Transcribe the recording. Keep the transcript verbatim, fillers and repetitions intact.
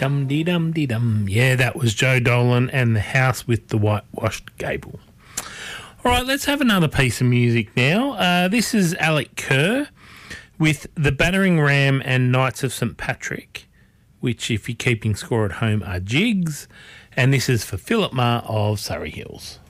Dum dee dum dee dum. Yeah, that was Joe Dolan and the House with the Whitewashed Gable. All right, let's have another piece of music now. Uh, this is Alec Kerr with The Battering Ram and Knights of St Patrick, which, if you're keeping score at home, are Jigs. And this is for Philip Marr of Surrey Hills.